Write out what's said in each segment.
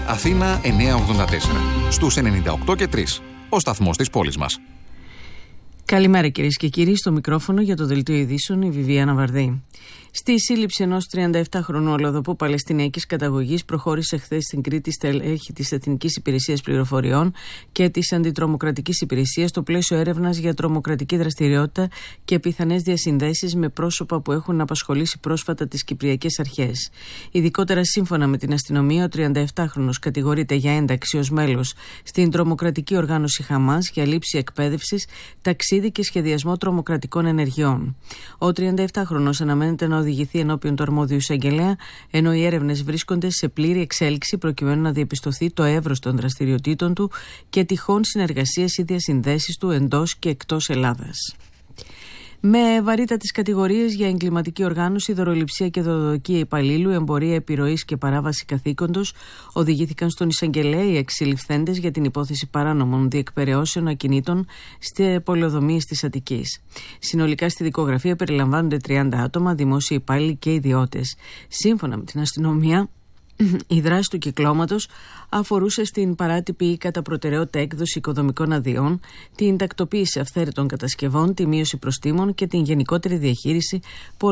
Αθήνα 984. Στους 98 και 3. Ο σταθμός της πόλης μας. Καλημέρα κυρίες και κύριοι, στο μικρόφωνο για το Δελτίο Ειδήσεων η Βιβιάνα Βαρδή. Στη σύλληψη ενός 37χρονου αλλοδαπού Παλαιστινιακής καταγωγής προχώρησε χθες στην Κρήτη στελέχη της Εθνικής Υπηρεσίας Πληροφοριών και της Αντιτρομοκρατικής Υπηρεσίας στο πλαίσιο έρευνας για τρομοκρατική δραστηριότητα και πιθανές διασυνδέσεις με πρόσωπα που έχουν απασχολήσει πρόσφατα τις Κυπριακές Αρχές. Ειδικότερα, σύμφωνα με την αστυνομία, ο 37χρονος κατηγορείται για ένταξη ως μέλος στην τρομοκρατική οργάνωση Χαμάς για λήψη εκπαίδευσης, ταξίδι και σχεδιασμό τρομοκρατικών ενεργειών. Ο 37χρονος αναμένεται να οδηγηθεί ενώπιον του αρμόδιου εισαγγελέα, ενώ οι έρευνες βρίσκονται σε πλήρη εξέλιξη προκειμένου να διαπιστωθεί το εύρος των δραστηριοτήτων του και τυχόν συνεργασίες ή διασυνδέσεις του εντός και εκτός Ελλάδας. Με βαρύτατες κατηγορίες για εγκληματική οργάνωση, δωροληψία και δωροδοκία υπαλλήλου, εμπορία επιρροής και παράβαση καθήκοντος οδηγήθηκαν στον εισαγγελέα οι εξελιφθέντες για την υπόθεση παράνομων διεκπεραιώσεων ακινήτων στις πολεοδομίες της Αττικής. Συνολικά στη δικογραφία περιλαμβάνονται 30 άτομα, δημόσιοι υπάλληλοι και ιδιώτες. Σύμφωνα με την αστυνομία, η δράση του κυκλώματος αφορούσε στην παράτυπη ή κατά προτεραιότητα έκδοση οικοδομικών αδειών, την τακτοποίηση αυθαίρετων κατασκευών, τη μείωση προστίμων και την γενικότερη διαχείριση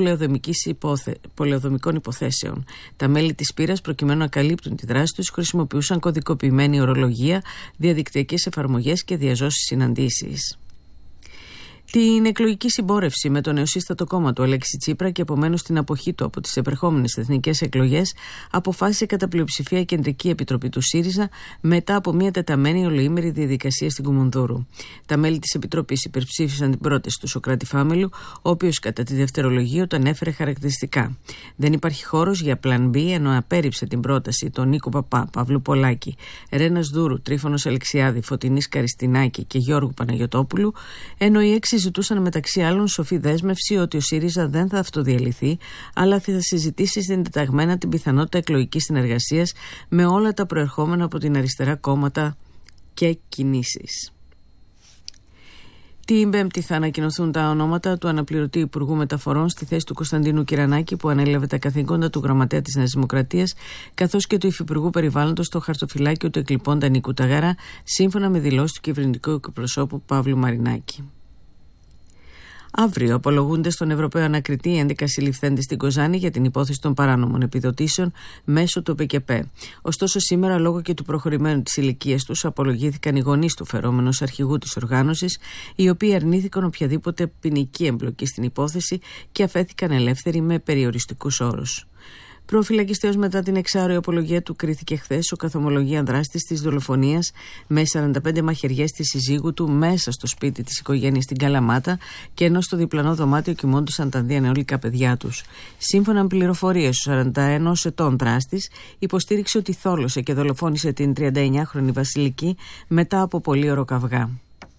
πολεοδομικών υποθέσεων. Τα μέλη της πύρας, προκειμένου να καλύπτουν τη δράση τους, χρησιμοποιούσαν κωδικοποιημένη ορολογία, διαδικτυακές εφαρμογές και διαζώσεις συναντήσεις. Την εκλογική συμπόρευση με το νεοσύστατο κόμμα του Αλέξη Τσίπρα και επομένως την αποχή του από τις επερχόμενες εθνικές εκλογές αποφάσισε κατά πλειοψηφία η Κεντρική Επιτροπή του ΣΥΡΙΖΑ μετά από μια τεταμένη ολοήμερη διαδικασία στην Κουμουνδούρου. Τα μέλη της Επιτροπής υπερψήφισαν την πρόταση του Σωκράτη Φάμελου, ο οποίος κατά τη δευτερολογία τον έφερε χαρακτηριστικά. Δεν υπάρχει χώρος για πλαν B, ενώ απέρριψε την πρόταση των Νίκου Παπά, Παύλου Πολάκη, Ρένας Δούρου, Τρίφωνος Αλεξιάδη, Φωτεινής Καριστινάκη και Γιώργου Παναγιωτόπουλου, ενώ οι έξι ζητούσαν μεταξύ άλλων σοφή δέσμευση ότι ο ΣΥΡΙΖΑ δεν θα αυτοδιαλυθεί, αλλά θα συζητήσει συντεταγμένα την πιθανότητα εκλογικής συνεργασίας με όλα τα προερχόμενα από την αριστερά κόμματα και κινήσεις. Την Πέμπτη θα ανακοινωθούν τα ονόματα του αναπληρωτή Υπουργού Μεταφορών στη θέση του Κωνσταντίνου Κυρανάκη, που ανέλαβε τα καθήκοντα του Γραμματέα της Νέας Δημοκρατίας, καθώς και του Υφυπουργού Περιβάλλοντος στο χαρτοφυλάκιο του εκλειπώντα Νίκου Ταγαρά, σύμφωνα με δηλώσεις του κυβερνητικού εκπροσώπου Παύλου Μαρινάκη. Αύριο απολογούνται στον Ευρωπαίο Ανακριτή οι 11 συλληφθέντες στην Κοζάνη για την υπόθεση των παράνομων επιδοτήσεων μέσω του ΠΚΠ. Ωστόσο, σήμερα, λόγω και του προχωρημένου της ηλικίας τους, απολογήθηκαν οι γονείς του φερόμενος αρχηγού της οργάνωσης, οι οποίοι αρνήθηκαν οποιαδήποτε ποινική εμπλοκή στην υπόθεση και αφέθηκαν ελεύθεροι με περιοριστικούς όρους. Προφυλακιστέως μετά την εξάωρη απολογία του κρίθηκε χθες ο καθομολογία δράστης της δολοφονίας με 45 μαχαιριές της συζύγου του μέσα στο σπίτι της οικογένειας στην Καλαμάτα, και ενώ στο διπλανό δωμάτιο κοιμόντουσαν τα δύο νεόλικα παιδιά τους. Σύμφωνα με πληροφορίες, ο 41 ετών δράστης υποστήριξε ότι θόλωσε και δολοφόνησε την 39χρονη Βασιλική μετά από πολύωρο καυγά.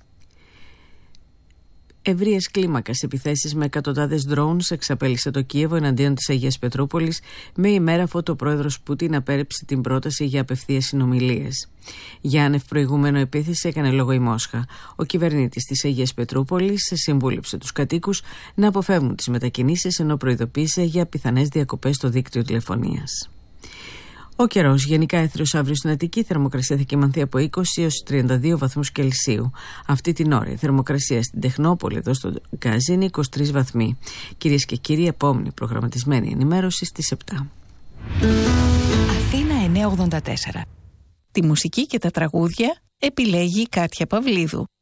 Ευρείες κλίμακας επιθέσεις με εκατοντάδες drones εξαπέλυσε το Κίεβο εναντίον της Αγίας Πετρούπολης, με ημέρα αφού ο πρόεδρος Πούτιν απέρριψε την πρόταση για απευθείας συνομιλίες. Για άνευ προηγούμενο επίθεση έκανε λόγο η Μόσχα. Ο κυβερνήτης της Αγίας Πετρούπολης συμβούλεψε τους κατοίκους να αποφεύγουν τις μετακινήσεις, ενώ προειδοποίησε για πιθανές διακοπές στο δίκτυο τηλεφωνίας. Ο καιρός γενικά έθριος αύριο στην Αττική, θερμοκρασία θα κυμανθεί από 20 έως 32 βαθμούς Κελσίου. Αυτή την ώρα η θερμοκρασία στην Τεχνόπολη, εδώ στο Γκάζι, είναι 23 βαθμοί. Κυρίες και κύριοι, επόμενη προγραμματισμένη ενημέρωση στις 7. Αθήνα 984. Τη μουσική και τα τραγούδια επιλέγει η Κάτια Παυλίδου.